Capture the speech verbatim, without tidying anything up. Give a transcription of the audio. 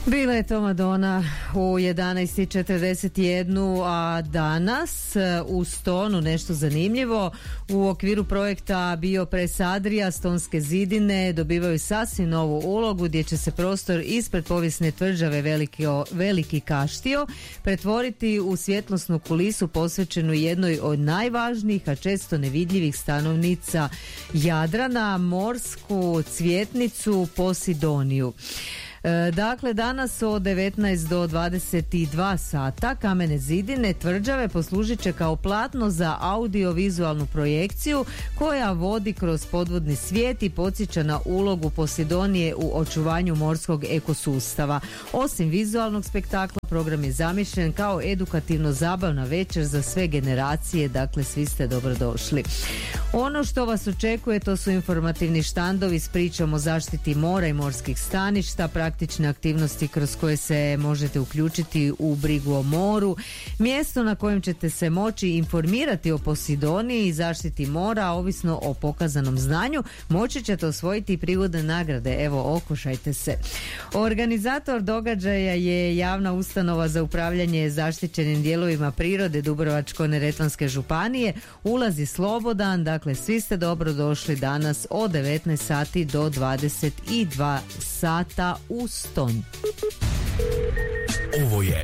Bila je to Madonna u jedanaest i četrdeset jedan, a danas u Stonu nešto zanimljivo. U okviru projekta Biopress Adria Stonske zidine dobivaju sasvim novu ulogu gdje će se prostor ispred povijesne tvrđave Veliki, Veliki Kaštio pretvoriti u svjetlosnu kulisu posvećenu jednoj od najvažnijih, a često nevidljivih stanovnica Jadrana, morsku cvjetnicu Posidoniju. Dakle, danas od devetnaest do dvadeset dva sata kamene zidine tvrđave poslužit će kao platno za audiovizualnu projekciju koja vodi kroz podvodni svijet i podsjeća na ulogu Posidonije u očuvanju morskog ekosustava. Osim vizualnog spektakla, program je zamišljen kao edukativno zabavna večer za sve generacije, dakle svi ste dobrodošli. Ono što vas očekuje to su informativni štandovi s pričom o zaštiti mora i morskih staništa, praktične aktivnosti kroz koje se možete uključiti u brigu o moru, mjesto na kojem ćete se moći informirati o Posidoniji i zaštiti mora, ovisno o pokazanom znanju, moći ćete osvojiti prigodne nagrade. Evo, okušajte se. Organizator događaja je javna ustanova za upravljanje zaštićenim dijelovima prirode Dubrovačko-neretvanske županije. Ulaz je slobodan, dakle svi ste dobro došli danas od devetnaest sati do dvadeset dva sata u Ston. Ovo je